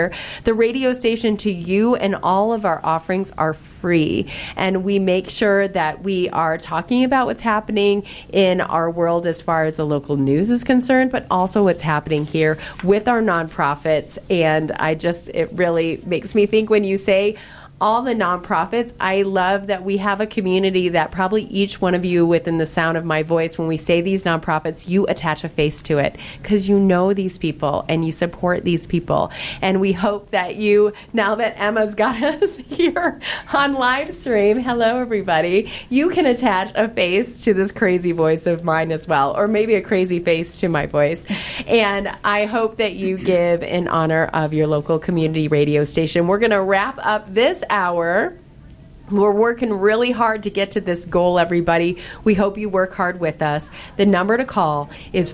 The radio station to you and all of our offerings are free, and we make sure that we are talking about what's happening in our world as far as the local news is concerned, but also what's happening here with our nonprofits. And it really makes me think when you say all the nonprofits, I love that we have a community that probably each one of you within the sound of my voice, when we say these nonprofits, you attach a face to it because you know these people and you support these people. And we hope that you, now that Emma's got us here on live stream, hello everybody, you can attach a face to this crazy voice of mine as well, or maybe a crazy face to my voice. And I hope that you give in honor of your local community radio station. We're going to wrap up this hour. We're working really hard to get to this goal, everybody. We hope you work hard with us. The number to call is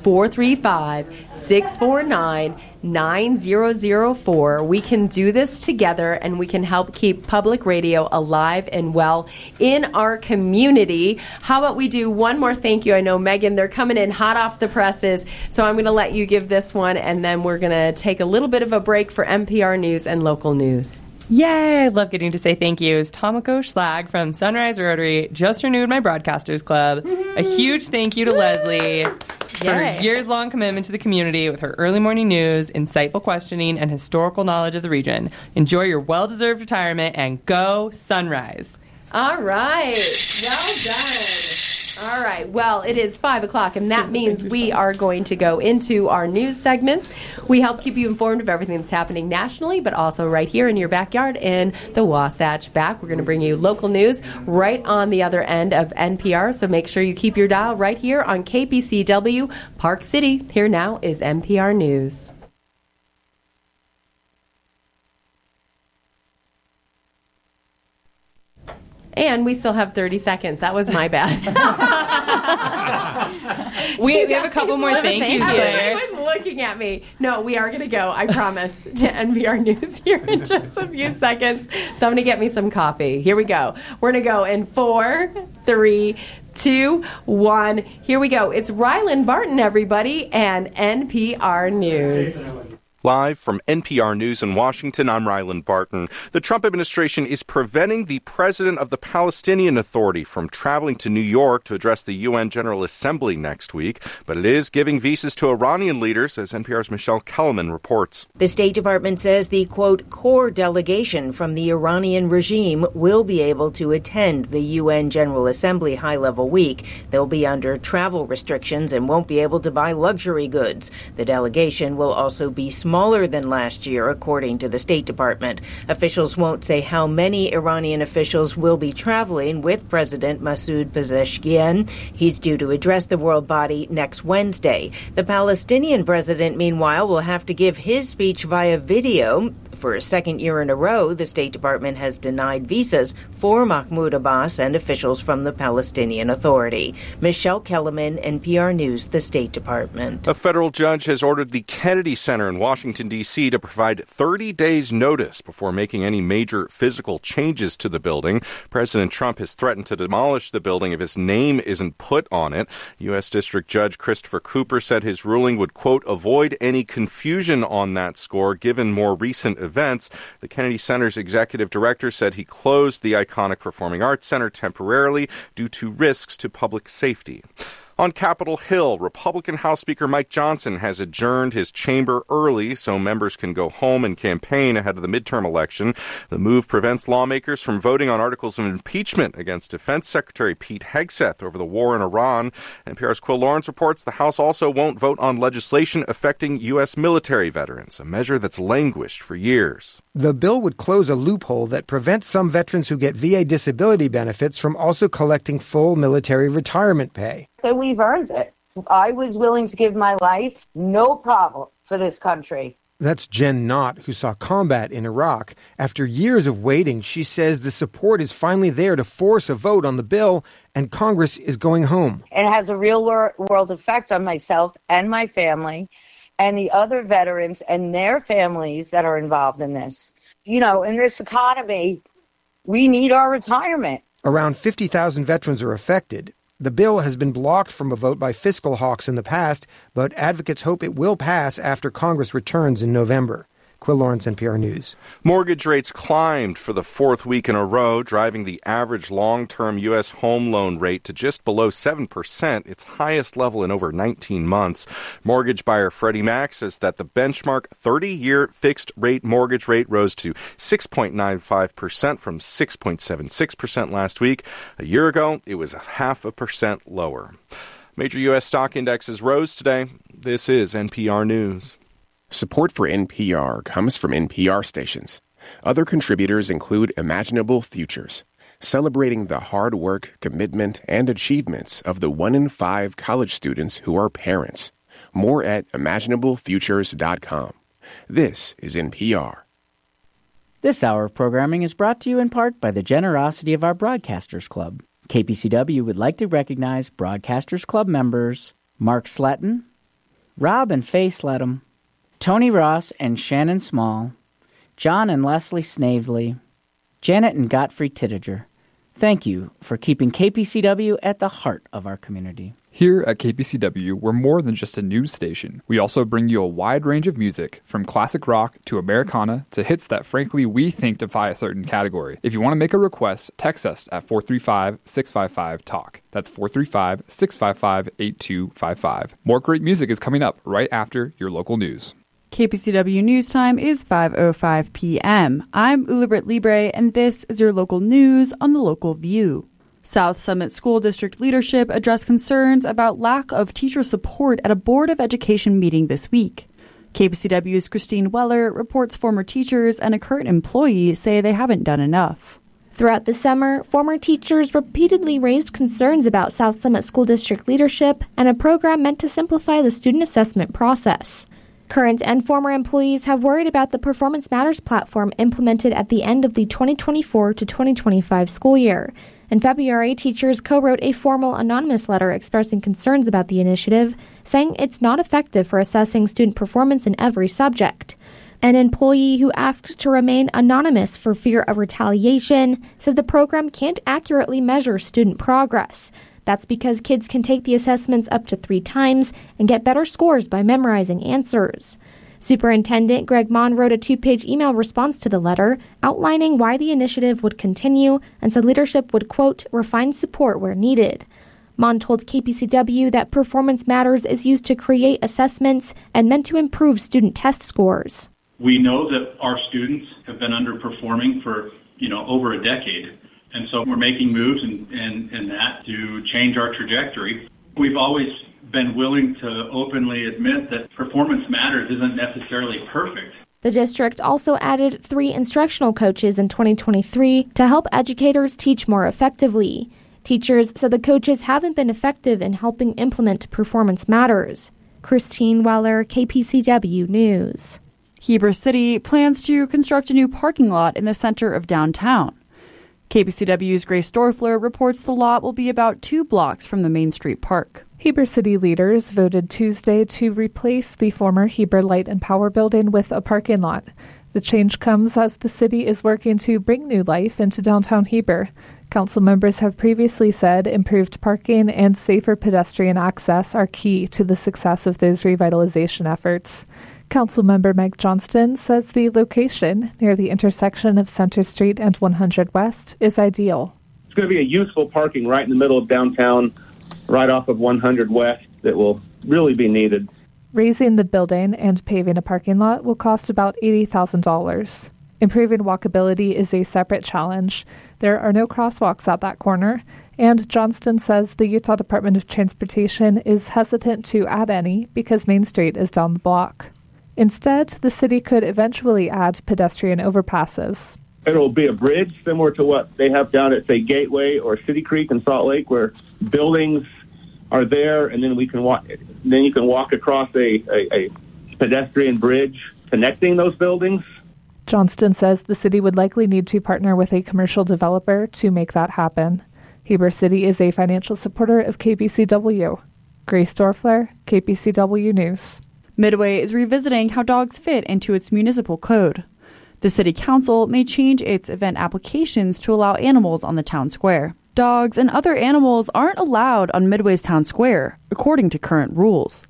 435-649-9004. We can do this together, and we can help keep public radio alive and well in our community. How about we do one more thank you? I know, Megan, they're coming in hot off the presses, so I'm going to let you give this one, and then we're going to take a little bit of a break for NPR News and local news. Yay! I love getting to say thank yous. Tomoko Schlag from Sunrise Rotary just renewed my Broadcasters Club. A huge thank you to Leslie for her years-long commitment to the community with her early morning news, insightful questioning, and historical knowledge of the region. Enjoy your well-deserved retirement and go Sunrise. All right. Well done. All right. Well, it is 5 o'clock, and that means we are going to go into our news segments. We help keep you informed of everything that's happening nationally, but also right here in your backyard in the Wasatch Back. We're going to bring you local news right on the other end of NPR, so make sure you keep your dial right here on KPCW Park City. Here now is NPR News. And we still have 30 seconds. That was my bad. we have a couple more thank yous there. Everyone's looking at me. No, we are going to go, I promise, to NPR News here in just a few seconds. Somebody get me some coffee. Here we go. We're going to go in 4, 3, 2, 1. Here we go. It's Ryland Barton, everybody, and NPR News. Live from NPR News in Washington, I'm Ryland Barton. The Trump administration is preventing the president of the Palestinian Authority from traveling to New York to address the UN General Assembly next week, but it is giving visas to Iranian leaders, as NPR's Michelle Kellerman reports. The State Department says the, quote, core delegation from the Iranian regime will be able to attend the UN General Assembly high-level week. They'll be under travel restrictions and won't be able to buy luxury goods. The delegation will also be smaller than last year, according to the State Department. Officials won't say how many Iranian officials will be traveling with President Masoud Pezeshkian. He's due to address the world body next Wednesday. The Palestinian president, meanwhile, will have to give his speech via video. For a second year in a row, the State Department has denied visas for Mahmoud Abbas and officials from the Palestinian Authority. Michelle Kellerman, NPR News, the State Department. A federal judge has ordered the Kennedy Center in Washington, D.C. to provide 30 days' notice before making any major physical changes to the building. President Trump has threatened to demolish the building if his name isn't put on it. U.S. District Judge Christopher Cooper said his ruling would, quote, avoid any confusion on that score given more recent events. The Kennedy Center's executive director said he closed the iconic Performing Arts Center temporarily due to risks to public safety. On Capitol Hill, Republican House Speaker Mike Johnson has adjourned his chamber early so members can go home and campaign ahead of the midterm election. The move prevents lawmakers from voting on articles of impeachment against Defense Secretary Pete Hegseth over the war in Iran. NPR's Quill Lawrence reports the House also won't vote on legislation affecting U.S. military veterans, a measure that's languished for years. The bill would close a loophole that prevents some veterans who get VA disability benefits from also collecting full military retirement pay. That we've earned it. I was willing to give my life, no problem, for this country. That's Jen Knott, who saw combat in Iraq. After years of waiting, she says the support is finally there to force a vote on the bill, and Congress is going home. It has a real world effect on myself and my family and the other veterans and their families that are involved in this. You know, in this economy, we need our retirement. Around 50,000 veterans are affected. The bill has been blocked from a vote by fiscal hawks in the past, but advocates hope it will pass after Congress returns in November. Quill Lawrence, NPR News. Mortgage rates climbed for the fourth week in a row, driving the average long-term U.S. home loan rate to just below 7%, its highest level in over 19 months. Mortgage buyer Freddie Mac says that the benchmark 30-year fixed-rate mortgage rate rose to 6.95% from 6.76% last week. A year ago, it was 0.5% lower. Major U.S. stock indexes rose today. This is NPR News. Support for NPR comes from NPR stations. Other contributors include Imaginable Futures, celebrating the hard work, commitment, and achievements of the 1 in 5 college students who are parents. More at imaginablefutures.com. This is NPR. This hour of programming is brought to you in part by the generosity of our Broadcasters Club. KPCW would like to recognize Broadcasters Club members Mark Sletton, Rob and Faye Sletton, Tony Ross and Shannon Small, John and Leslie Snavely, Janet and Godfrey Tittiger. Thank you for keeping KPCW at the heart of our community. Here at KPCW, we're more than just a news station. We also bring you a wide range of music, from classic rock to Americana to hits that, frankly, we think defy a certain category. If you want to make a request, text us at 435-655-TALK. That's 435-655-8255. More great music is coming up right after your local news. KPCW News Time is 5:05 p.m. I'm Ulibrit Libre, and this is your local news on the Local View. South Summit School District leadership addressed concerns about lack of teacher support at a Board of Education meeting this week. KPCW's Christine Weller reports former teachers and a current employee say they haven't done enough. Throughout the summer, former teachers repeatedly raised concerns about South Summit School District leadership and a program meant to simplify the student assessment process. Current and former employees have worried about the Performance Matters platform implemented at the end of the 2024 to 2025 school year. In February, teachers co-wrote a formal anonymous letter expressing concerns about the initiative, saying it's not effective for assessing student performance in every subject. An employee who asked to remain anonymous for fear of retaliation says the program can't accurately measure student progress. That's because kids can take the assessments up to 3 times and get better scores by memorizing answers. Superintendent Greg Mon wrote a 2-page email response to the letter outlining why the initiative would continue and said leadership would, quote, refine support where needed. Mon told KPCW that Performance Matters is used to create assessments and meant to improve student test scores. We know that our students have been underperforming for, over a decade. And so we're making moves in that to change our trajectory. We've always been willing to openly admit that Performance Matters isn't necessarily perfect. The district also added 3 instructional coaches in 2023 to help educators teach more effectively. Teachers said the coaches haven't been effective in helping implement Performance Matters. Christine Weller, KPCW News. Heber City plans to construct a new parking lot in the center of downtown. KPCW's Grace Dorfler reports the lot will be about 2 blocks from the Main Street Park. Heber City leaders voted Tuesday to replace the former Heber Light and Power building with a parking lot. The change comes as the city is working to bring new life into downtown Heber. Council members have previously said improved parking and safer pedestrian access are key to the success of those revitalization efforts. Councilmember Mike Johnston says the location near the intersection of Center Street and 100 West is ideal. It's going to be a useful parking right in the middle of downtown, right off of 100 West, that will really be needed. Raising the building and paving a parking lot will cost about $80,000. Improving walkability is a separate challenge. There are no crosswalks at that corner, and Johnston says the Utah Department of Transportation is hesitant to add any because Main Street is down the block. Instead, the city could eventually add pedestrian overpasses. It'll be a bridge similar to what they have down at, say, Gateway or City Creek in Salt Lake, where buildings are there, and then we can walk. Then you can walk across a pedestrian bridge connecting those buildings. Johnston says the city would likely need to partner with a commercial developer to make that happen. Heber City is a financial supporter of KPCW. Grace Dorfler, KPCW News. Midway is revisiting how dogs fit into its municipal code. The city council may change its event applications to allow animals on the town square. Dogs and other animals aren't allowed on Midway's town square, according to current rules.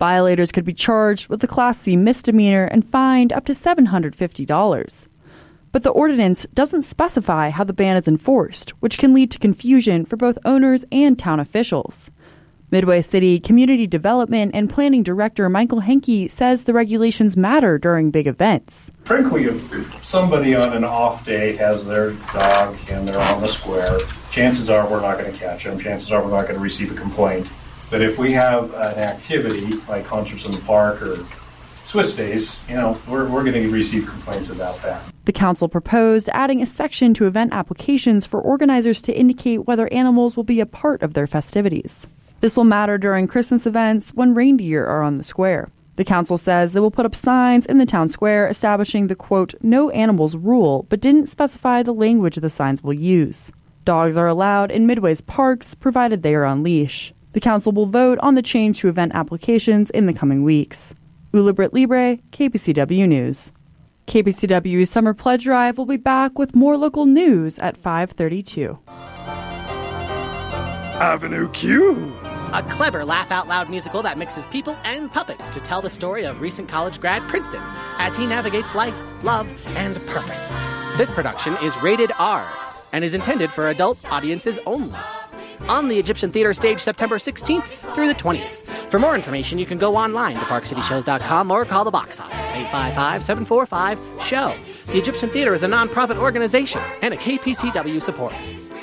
Violators could be charged with a Class C misdemeanor and fined up to $750. But the ordinance doesn't specify how the ban is enforced, which can lead to confusion for both owners and town officials. Midway City Community Development and Planning Director Michael Henke says the regulations matter during big events. Frankly, if somebody on an off day has their dog and they're on the square, chances are we're not going to catch them. Chances are we're not going to receive a complaint. But if we have an activity like concerts in the park or Swiss days, we're going to receive complaints about that. The council proposed adding a section to event applications for organizers to indicate whether animals will be a part of their festivities. This will matter during Christmas events when reindeer are on the square. The council says they will put up signs in the town square establishing the, quote, no animals rule, but didn't specify the language the signs will use. Dogs are allowed in Midway's parks, provided they are on leash. The council will vote on the change to event applications in the coming weeks. Ula Britt Libre, KPCW News. KPCW's Summer Pledge Drive will be back with more local news at 5:32. Avenue Q. A clever laugh-out-loud musical that mixes people and puppets to tell the story of recent college grad Princeton as he navigates life, love, and purpose. This production is rated R and is intended for adult audiences only. On the Egyptian Theater stage September 16th through the 20th. For more information, you can go online to parkcityshows.com or call the box office, 855-745-SHOW. The Egyptian Theater is a non-profit organization and a KPCW supporter.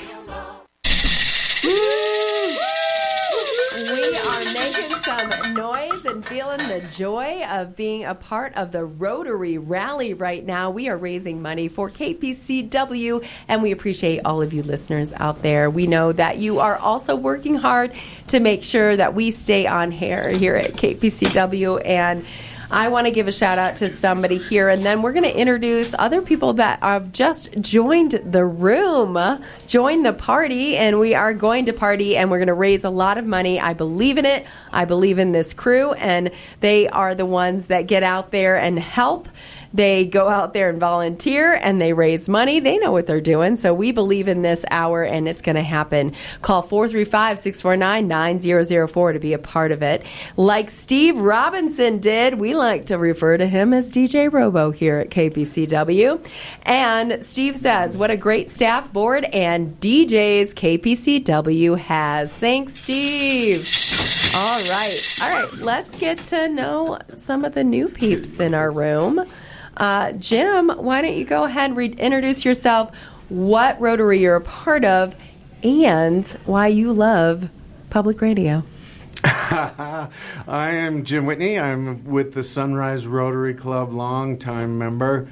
We are making some noise and feeling the joy of being a part of the Rotary Rally right now. We are raising money for KPCW, and we appreciate all of you listeners out there. We know that you are also working hard to make sure that we stay on air here at KPCW, and I want to give a shout out to somebody here, and then we're going to introduce other people that have just joined the room, joined the party, and we are going to party, and we're going to raise a lot of money. I believe in it. I believe in this crew, and they are the ones that get out there and help. They go out there and volunteer, and they raise money. They know what they're doing, so we believe in this hour, and it's going to happen. Call 435-649-9004 to be a part of it. Like Steve Robinson did, we like to refer to him as DJ Robo here at KPCW. And Steve says, what a great staff, board, and DJs KPCW has. Thanks, Steve. All right, let's get to know some of the new peeps in our room. Jim, why don't you go ahead and introduce yourself, what Rotary you're a part of, and why you love public radio. I am Jim Whitney. I'm with the Sunrise Rotary Club, longtime member.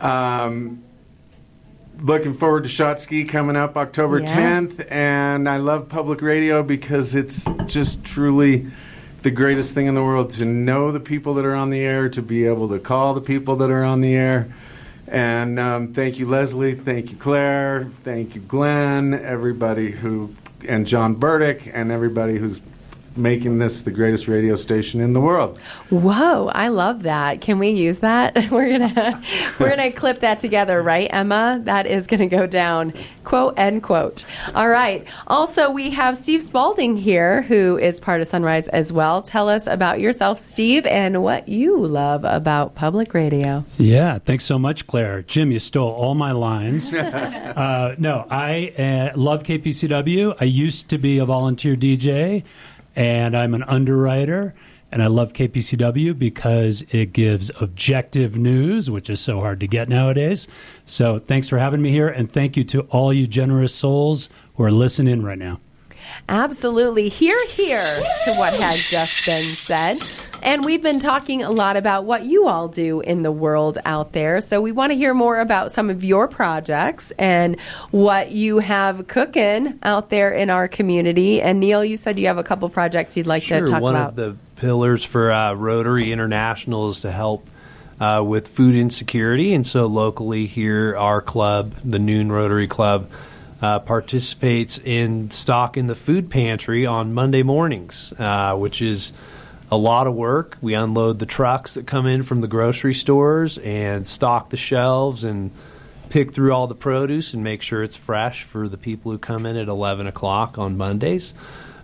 Looking forward to Shot Ski coming up October 10th, and I love public radio because it's just truly the greatest thing in the world to know the people that are on the air, to be able to call the people that are on the air. And thank you, Leslie. Thank you, Claire. Thank you, Glenn. Everybody and John Burdick, and everybody who's making this the greatest radio station in the world. Whoa, I love that. Can we use that? We're gonna clip that together, right, Emma? That is gonna go down, quote, end quote. All right. Also, we have Steve Spalding here, who is part of Sunrise as well. Tell us about yourself, Steve, and what you love about public radio. Yeah, thanks so much, Claire. Jim, you stole all my lines. No, I love KPCW. I used to be a volunteer DJ, and I'm an underwriter, and I love KPCW because it gives objective news, which is so hard to get nowadays. So thanks for having me here, and thank you to all you generous souls who are listening right now. Absolutely. Hear to what has just been said. And we've been talking a lot about what you all do in the world out there. So we want to hear more about some of your projects and what you have cooking out there in our community. And Neil, you said you have a couple projects you'd like to talk one about. Of the pillars for Rotary International is to help with food insecurity. And so locally here, our club, the Noon Rotary Club, participates in stocking the food pantry on Monday mornings, which is a lot of work. We unload the trucks that come in from the grocery stores and stock the shelves and pick through all the produce and make sure it's fresh for the people who come in at 11 o'clock on Mondays.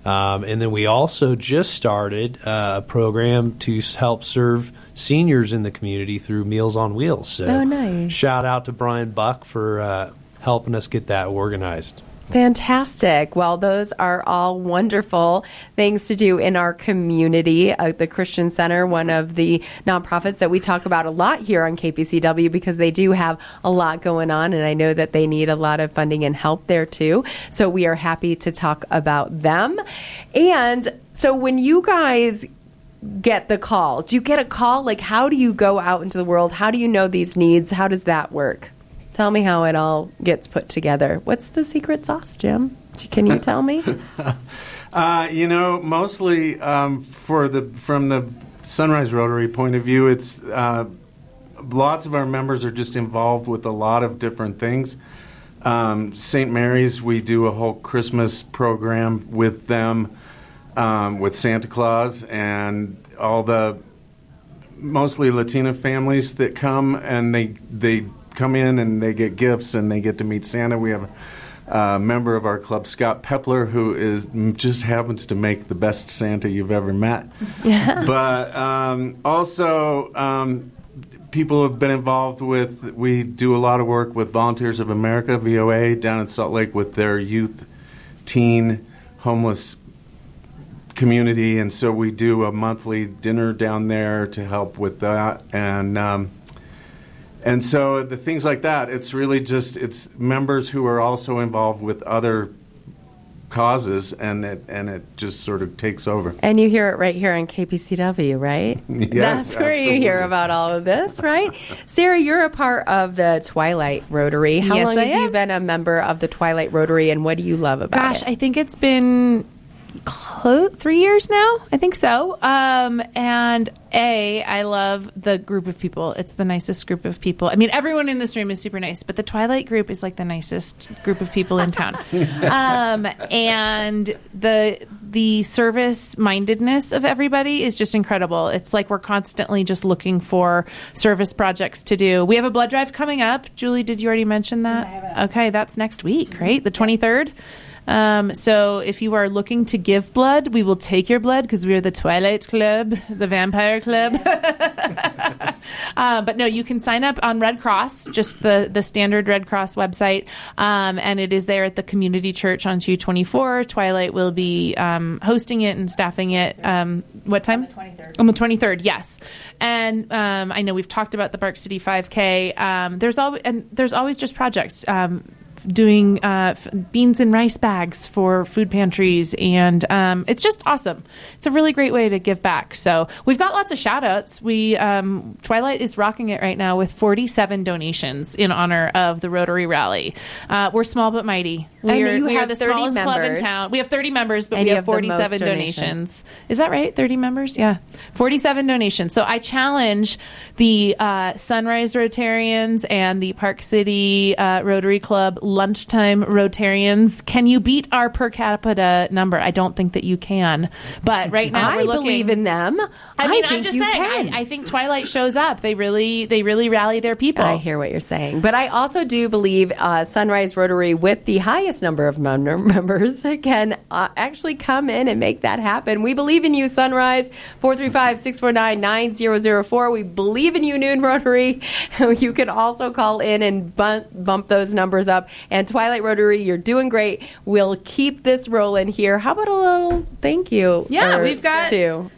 And then we also just started a program to help serve seniors in the community through Meals on Wheels. So nice. Shout out to Brian Buck for helping us get that organized. Fantastic. Well, those are all wonderful things to do in our community. The Christian Center, one of the nonprofits that we talk about a lot here on KPCW because they do have a lot going on, and I know that they need a lot of funding and help there too. So we are happy to talk about them. And so when you guys get the call, do you get a call? Like, how do you go out into the world? How do you know these needs? How does that work? Tell me how it all gets put together. What's the secret sauce, Jim? Can you tell me? Mostly from the Sunrise Rotary point of view, it's lots of our members are just involved with a lot of different things. St. Mary's, we do a whole Christmas program with them, with Santa Claus and all the mostly Latina families that come, and they come in and they get gifts and they get to meet Santa. We have a member of our club, Scott Pepler, who just happens to make the best Santa you've ever met. Yeah. But also people have been involved with, we do a lot of work with Volunteers of America, VOA, down in Salt Lake with their youth, teen, homeless community. And so we do a monthly dinner down there to help with that. And so the things like that, it's really just, it's members who are also involved with other causes, and it just sort of takes over. And you hear it right here on KPCW, right? Yes, that's where absolutely. You hear about all of this, right? Sarah, you're a part of the Twilight Rotary. How long have you been a member of the Twilight Rotary, and what do you love about it? I think it's been 3 years now. I think so. And I love the group of people. It's the nicest group of people. I mean, everyone in this room is super nice, but the Twilight group is like the nicest group of people in town. And the service mindedness of everybody is just incredible. It's like we're constantly just looking for service projects to do. We have a blood drive coming up. Julie, did you already mention that? Okay, that's next week, right? The 23rd. So if you are looking to give blood, we will take your blood because we are the Twilight Club, the Vampire Club. But no, you can sign up on Red Cross, just the standard Red Cross website. And it is there at the community church on 224. Twilight will be hosting it and staffing it. What time? On the 23rd, yes. And I know we've talked about the Park City 5K. There's always just projects. Doing beans and rice bags for food pantries, and it's just awesome. It's a really great way to give back. So we've got lots of shout outs. Twilight is rocking it right now with 47 donations in honor of the Rotary Rally. We're small but mighty. We are the smallest club in town. We have 30 members, but we have 47 donations. Is that right? 30 members? Yeah. 47 donations. So I challenge the Sunrise Rotarians and the Park City Rotary Club lunchtime Rotarians. Can you beat our per capita number? I don't think that you can. But right now we're looking. I believe in them. I'm just saying. I think Twilight shows up. They really rally their people. I hear what you're saying. But I also do believe Sunrise Rotary, with the highest number of members, can actually come in and make that happen. We believe in you, Sunrise. 435-649-9004. We believe in you, Noon Rotary. You can also call in and bump those numbers up. And Twilight Rotary, you're doing great. We'll keep this rolling here. How about a little thank you? Yeah, we've got a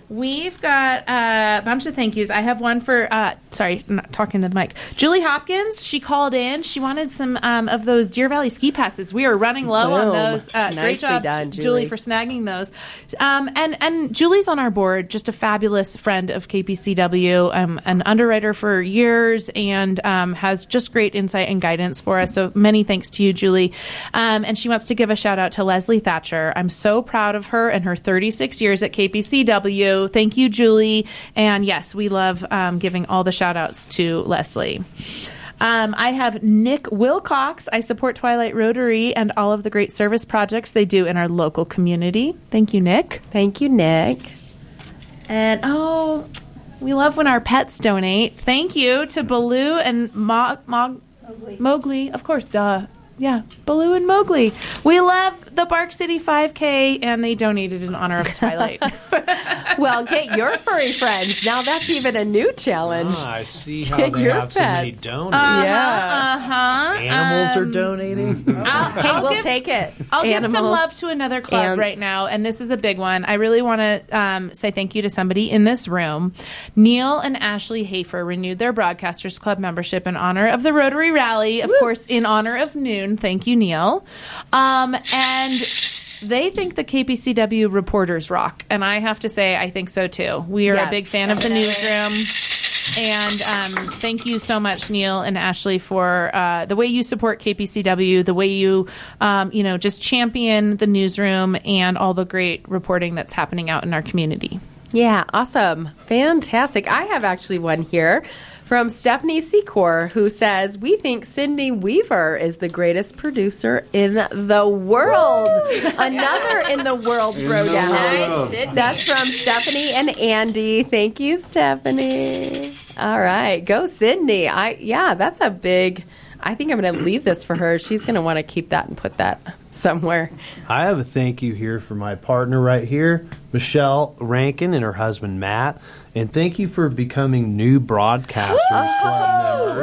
bunch of thank yous. I have one for, sorry, I'm not talking to the mic. Julie Hopkins, she called in. She wanted some of those Deer Valley ski passes. We are running low on those. Great job, done, Julie, for snagging those. And Julie's on our board, just a fabulous friend of KPCW, an underwriter for years, and has just great insight and guidance for us. So many thanks to you, Julie. And she wants to give a shout out to Leslie Thatcher. I'm so proud of her and her 36 years at KPCW. Thank you, Julie. And yes, we love giving all the shout outs to Leslie. I have Nick Wilcox. I support Twilight Rotary and all of the great service projects they do in our local community. Thank you, Nick. Thank you, Nick. And we love when our pets donate. Thank you to Baloo and Mowgli. Of course, duh. Yeah, Baloo and Mowgli. We love the Bark City 5K, and they donated in honor of Twilight. Well, get your furry friends. Now that's even a new challenge. I see how Get they your have so many pets. donors. Uh-huh. Animals are donating. Hey, we'll take it. I'll give some Animals, love to another club ants. right now, and this is a big one. I really want to say thank you to somebody in this room. Neil and Ashley Hafer renewed their Broadcasters Club membership in honor of the Rotary Rally, of course, in honor of Noon. Thank you, Neil. And they think the KPCW reporters rock, and I have to say I think so too. We are a big fan of the newsroom, and thank you so much, Neil and Ashley, for the way you support KPCW, the way you just champion the newsroom and all the great reporting that's happening out in our community. Yeah, awesome. Fantastic. I have actually one here from Stephanie Secor, who says, we think Sydney Weaver is the greatest producer in the world. Another in the world throwdown. Nice, That's from Stephanie and Andy. Thank you, Stephanie. All right. Go, Sydney. That's a big... I think I'm going to leave this for her. She's going to want to keep that and put that somewhere. I have a thank you here for my partner right here, Michelle Rankin, and her husband, Matt. And thank you for becoming new Broadcasters Club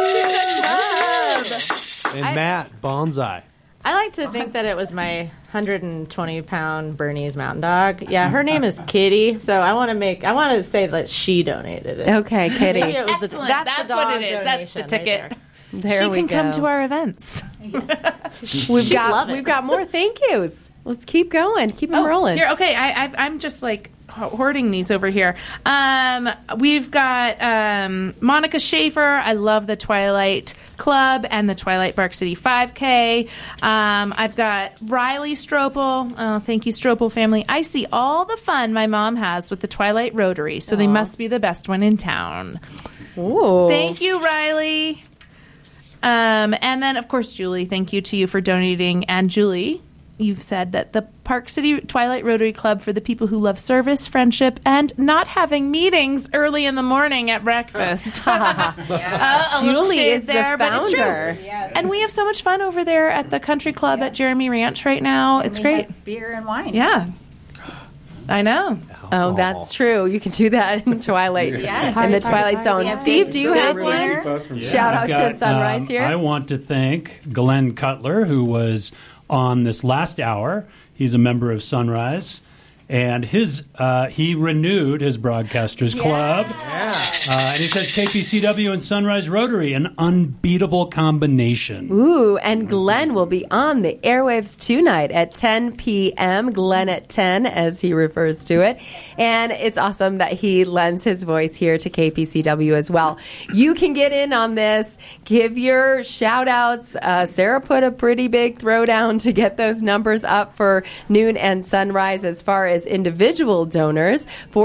members. And Matt, bonsai. I like to think that it was my 120-pound Bernese Mountain Dog. Yeah, her name is Kitty, so I want to say that she donated it. Okay, Kitty. Maybe it was Excellent. That's what it is. That's the ticket. Right There she we can go. come to our events. We've got more thank yous. Let's keep going. Keep them rolling. Here, okay, I'm just like hoarding these over here. We've got Monica Schaefer. I love the Twilight Club and the Twilight Bark City 5K. I've got Riley Stropel. Oh, thank you, Stropel family. I see all the fun my mom has with the Twilight Rotary, so they must be the best one in town. Ooh. Thank you, Riley. And then, of course, Julie, thank you to you for donating. And Julie, you've said that the Park City Twilight Rotary Club for the people who love service, friendship, and not having meetings early in the morning at breakfast. Julie is the but it's true. founder. And we have so much fun over there at the country club at Jeremy Ranch right now. It's great. Beer and wine. Yeah. I know. Oh, that's true. You can do that in Twilight. Yes. In the Twilight Zone. Yeah, Steve, do you have one? Yeah, Shout out I've got, to Sunrise here. I want to thank Glenn Cutler, who was on this last hour. He's a member of Sunrise. And he renewed his Broadcasters Club. And he says KPCW and Sunrise Rotary, an unbeatable combination. Ooh, and Glenn will be on the airwaves tonight at 10 p.m. Glenn at 10, as he refers to it. And it's awesome that he lends his voice here to KPCW as well. You can get in on this. Give your shout-outs. Sarah put a pretty big throwdown to get those numbers up for Noon and Sunrise as far as individual donors.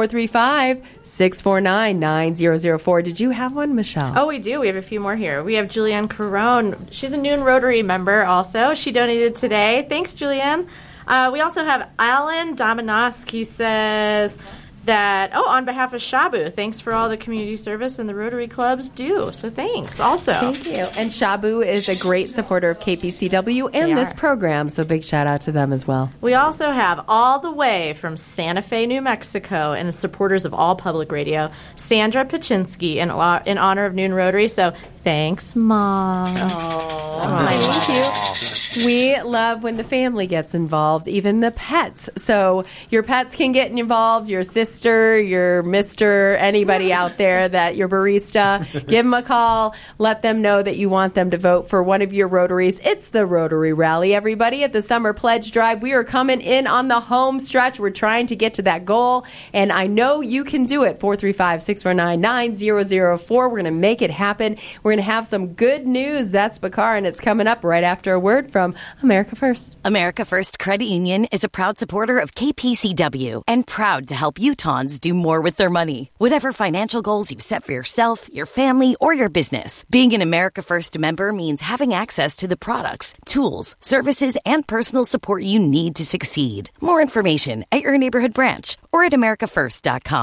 435-649-9004. Did you have one, Michelle? Oh, we do. We have a few more here. We have Julianne Carone. She's a Noon Rotary member also. She donated today. Thanks, Julianne. We also have Alan Dominosk. He says that, on behalf of Shabu, thanks for all the community service and the Rotary clubs do. So thanks also. Thank you. And Shabu is a great supporter of KPCW and this program, so big shout out to them as well. We also have all the way from Santa Fe, New Mexico, and the supporters of all public radio, Sandra Paczynski, in honor of Noon Rotary. So thanks, Mom. Thank you. We love when the family gets involved, even the pets. So your pets can get involved, your sister, your mister, anybody out there that your barista, give them a call. Let them know that you want them to vote for one of your Rotaries. It's the Rotary Rally, everybody, at the Summer Pledge Drive. We are coming in on the home stretch. We're trying to get to that goal, and I know you can do it. 435-649-9004. We're going to make it happen. We're going to have some good news. That's Bakar, and it's coming up right after a word from America First. America First Credit Union is a proud supporter of KPCW and proud to help Utahns do more with their money. Whatever financial goals you set for yourself, your family, or your business, being an America First member means having access to the products, tools, services, and personal support you need to succeed. More information at your neighborhood branch or at americafirst.com.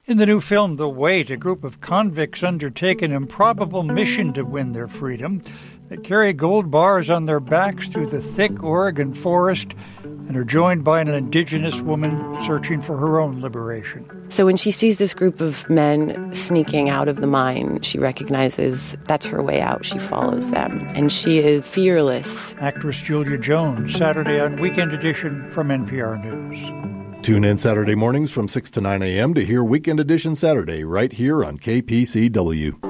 In the new film, The Wait, a group of convicts undertake an improbable mission to win their freedom. They carry gold bars on their backs through the thick Oregon forest and are joined by an indigenous woman searching for her own liberation. So when she sees this group of men sneaking out of the mine, she recognizes that's her way out. She follows them, and she is fearless. Actress Julia Jones, Saturday on Weekend Edition from NPR News. Tune in Saturday mornings from 6 to 9 a.m. to hear Weekend Edition Saturday right here on KPCW.